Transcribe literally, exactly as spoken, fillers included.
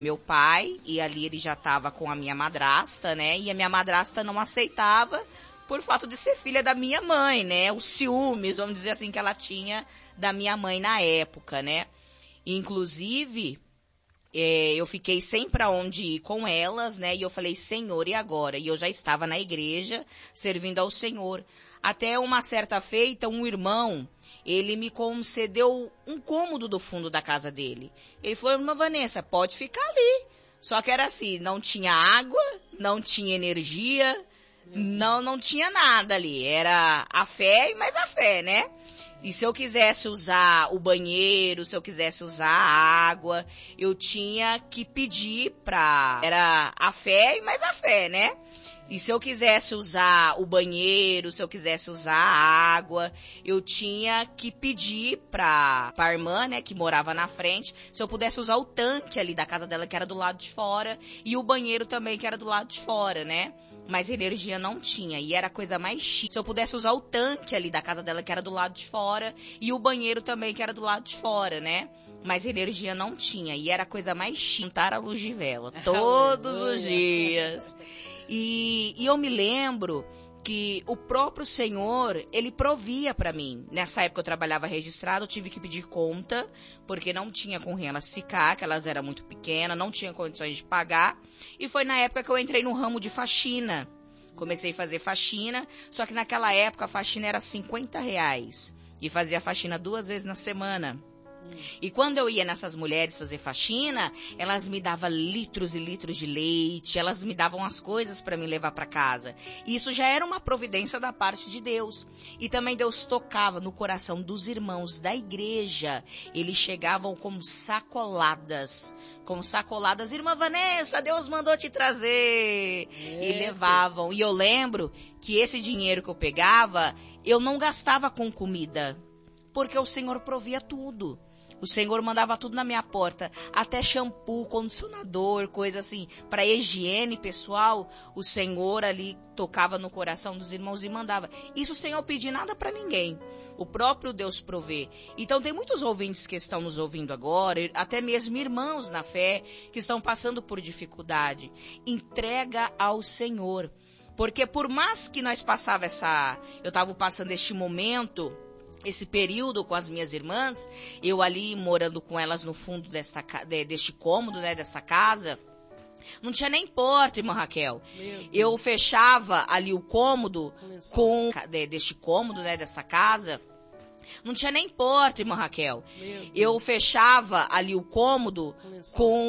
meu pai, e ali ele já estava com a minha madrasta, né? E a minha madrasta não aceitava por fato de ser filha da minha mãe, né? Os ciúmes, vamos dizer assim, que ela tinha da minha mãe na época, né? Inclusive, é, eu fiquei sem pra onde ir com elas, né? E eu falei, Senhor, e agora? E eu já estava na igreja, servindo ao Senhor. Até uma certa feita, um irmão, ele me concedeu um cômodo do fundo da casa dele. Ele falou, irmã Vanessa, pode ficar ali. Só que era assim, não tinha água, não tinha energia, não, não tinha nada ali. Era a fé e mais a fé, né? E se eu quisesse usar o banheiro, se eu quisesse usar a água, eu tinha que pedir pra... Era a fé e mais a fé, né? E se eu quisesse usar o banheiro, se eu quisesse usar a água, eu tinha que pedir pra, pra irmã, né, que morava na frente, se eu pudesse usar o tanque ali da casa dela, que era do lado de fora, e o banheiro também, que era do lado de fora, né? Mas energia não tinha, e era a coisa mais chique. Se eu pudesse usar o tanque ali da casa dela, que era do lado de fora, e o banheiro também, que era do lado de fora, né? Mas energia não tinha, e era a coisa mais chique. Juntar a luz de vela, todos os dias. E, e eu me lembro que o próprio Senhor, ele provia para mim. Nessa época eu trabalhava registrado, eu tive que pedir conta, porque não tinha com quem elas ficar, que elas eram muito pequenas, não tinha condições de pagar. E foi na época que eu entrei no ramo de faxina. Comecei a fazer faxina, só que naquela época a faxina era cinquenta reais. E fazia faxina duas vezes na semana. E quando eu ia nessas mulheres fazer faxina, elas me davam litros e litros de leite, elas me davam as coisas para me levar para casa. E isso já era uma providência da parte de Deus. E também Deus tocava no coração dos irmãos da igreja. Eles chegavam como sacoladas, como sacoladas. Irmã Vanessa, Deus mandou te trazer. É. E levavam. E eu lembro que esse dinheiro que eu pegava, eu não gastava com comida, porque o Senhor provia tudo. O Senhor mandava tudo na minha porta, até shampoo, condicionador, coisa assim, para higiene pessoal, o Senhor ali tocava no coração dos irmãos e mandava. Isso sem eu pedir nada para ninguém. O próprio Deus provê. Então tem muitos ouvintes que estão nos ouvindo agora, até mesmo irmãos na fé, que estão passando por dificuldade. Entrega ao Senhor. Porque por mais que nós passava essa... Eu estava passando este momento... Esse período com as minhas irmãs, eu ali morando com elas no fundo desta, deste cômodo, né, dessa casa, não tinha nem porta, irmã Raquel. Eu fechava ali o cômodo com, deste cômodo, né, dessa casa, não tinha nem porta, irmã Raquel. Eu fechava ali o cômodo com